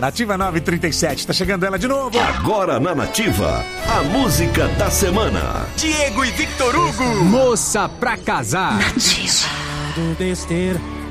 Nativa 937, tá chegando ela de novo. Agora na Nativa, a música da semana. Diego e Victor Hugo. Moça pra casar. Nativa. Besteira.